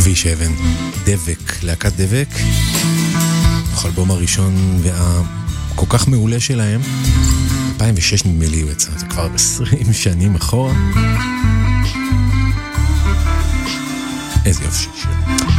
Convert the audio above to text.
כביש אבן, דבק, להקת דבק, האלבום הראשון והכל כך מעולה שלהם, 2006 נדמה לי הוא יצא, זה כבר 20 שנים אחורה. איזה יופי.